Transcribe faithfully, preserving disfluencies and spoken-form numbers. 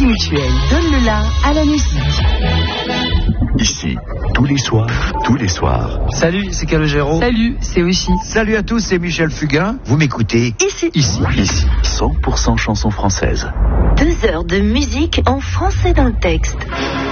Crédit Mutuel donne le la à la musique. Ici, tous les soirs, tous les soirs. Salut, c'est Calogero. Salut, c'est Oshi. Salut à tous, c'est Michel Fugain. Vous m'écoutez Ici. Ici. Ici, cent pour cent chansons françaises. Deux heures de musique en français dans le texte.